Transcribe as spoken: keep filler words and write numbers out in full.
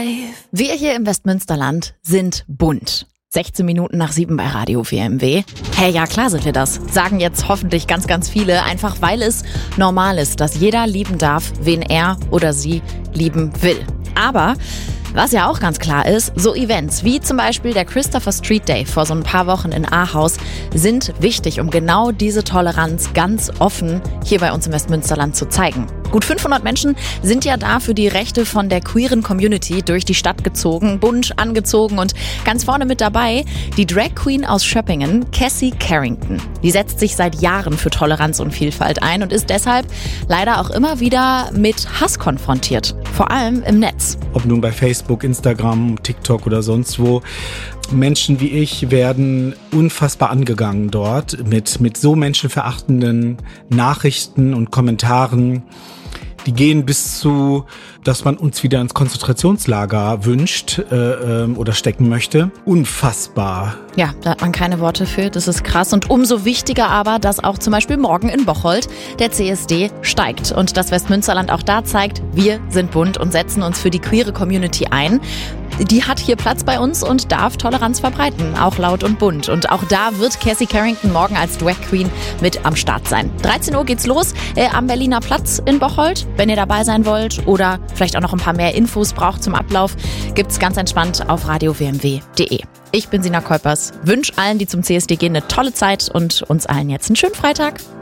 Wir hier im Westmünsterland sind bunt. sechzehn Minuten nach sieben bei Radio W M W. Hey, ja klar sind wir das. Sagen jetzt hoffentlich ganz, ganz viele, einfach weil es normal ist, dass jeder lieben darf, wen er oder sie lieben will. Aber was ja auch ganz klar ist, so Events wie zum Beispiel der Christopher Street Day vor so ein paar Wochen in Ahaus sind wichtig, um genau diese Toleranz ganz offen hier bei uns im Westmünsterland zu zeigen. Gut fünfhundert Menschen sind ja da für die Rechte von der queeren Community durch die Stadt gezogen, bunt angezogen und ganz vorne mit dabei die Drag Queen aus Schöppingen, Cassie Carrington. Die setzt sich seit Jahren für Toleranz und Vielfalt ein und ist deshalb leider auch immer wieder mit Hass konfrontiert, vor allem im Netz. Ob nun bei Facebook, Instagram, TikTok oder sonst wo. Menschen wie ich werden unfassbar angegangen dort mit, mit so menschenverachtenden Nachrichten und Kommentaren. Die gehen bis zu, dass man uns wieder ins Konzentrationslager wünscht äh, ähm, oder stecken möchte. Unfassbar. Ja, da hat man keine Worte für, das ist krass. Und umso wichtiger aber, dass auch zum Beispiel morgen in Bocholt der C S D steigt. Und das Westmünsterland auch da zeigt, wir sind bunt und setzen uns für die queere Community ein. Die hat hier Platz bei uns und darf Toleranz verbreiten, auch laut und bunt. Und auch da wird Cassie Carrington morgen als Drag Queen mit am Start sein. dreizehn Uhr geht's los äh, am Berliner Platz in Bocholt. Wenn ihr dabei sein wollt oder vielleicht auch noch ein paar mehr Infos braucht zum Ablauf, gibt's ganz entspannt auf radio w m w punkt d e. Ich bin Sina Keupers, wünsche allen, die zum C S D gehen, eine tolle Zeit und uns allen jetzt einen schönen Freitag.